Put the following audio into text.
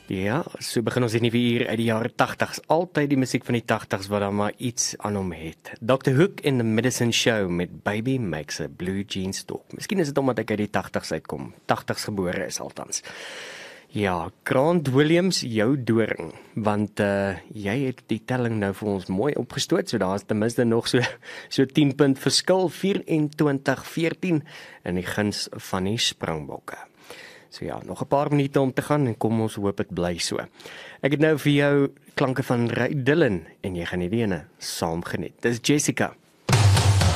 Ja, so begin ons die nuwe uur uit die jare 80s. Altyd die musiek van die 80s wat dan maar iets aan hom het. Dr. Hook in the Medicine Show met Baby Makes a Blue Jeans Talk. Miskien is dit omdat ek uit die 80s uitkom. 80s gebore is althans. Ja, Grant Williams, jou doring, want jy het die telling nou vir ons mooi opgestoot, so daar is ten minste nog so 10 punt verskil, 24-14 in die guns van die Springbokke. So ja, nog 'n paar minute om te gaan en kom ons hoop dit bly so. Ek het nou vir jou klanke van Ray Dillon en jy gaan hierdie ene saam geniet. Dis Jessica.